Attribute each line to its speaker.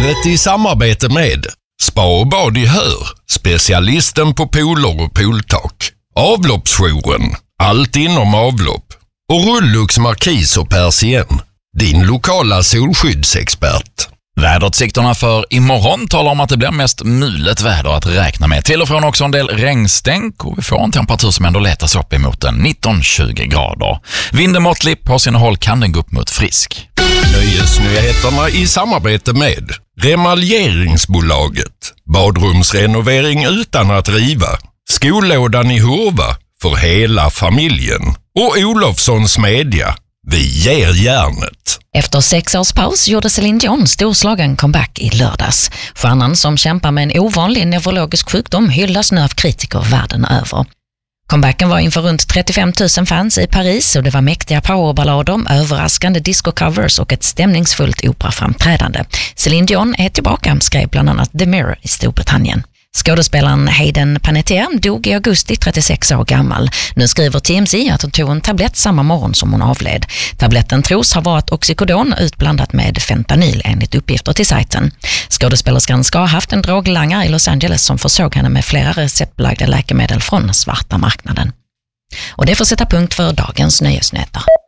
Speaker 1: Nöjeslivet i samarbete med Spa och bad i Hör, specialisten på pooler och pooltak. Avloppsjouren, allt inom avlopp. Och Rullux Markis och Persien, din lokala solskyddsexpert.
Speaker 2: Väderutsikterna för imorgon talar om att det blir mest mulet väder att räkna med. Till och från också en del regnstänk och vi får en temperatur som ändå letar sig upp emot 19-20 grader. Vinden måttlig, på sina håll kan den gå upp mot frisk.
Speaker 1: Nöjesnyheterna i samarbete med Remaljeringsbolaget. Badrumsrenovering utan att riva. Skollådan i Hurva för hela familjen. Och Olofssons Media. Vi ger järnet.
Speaker 3: Efter 6 års paus gjorde Celine Dion storslagen comeback i lördags. Stjärnan som kämpar med en ovanlig neurologisk sjukdom hyllas nu av kritiker världen över. Comebacken var inför runt 35 000 fans i Paris och det var mäktiga powerballader, överraskande disco-covers och ett stämningsfullt operaframträdande. Celine Dion är tillbaka, skrev bland annat The Mirror i Storbritannien. Skådespelaren Hayden Panettiere dog i augusti 36 år gammal. Nu skriver TMZ att hon tog en tablett samma morgon som hon avled. Tabletten tros ha varit oxycodon utblandat med fentanyl enligt uppgifter till sajten. Skådespelerskan ska ha haft en droglangare i Los Angeles som försåg henne med flera receptbelagda läkemedel från svarta marknaden. Och det får sätta punkt för dagens nöjesnyheter.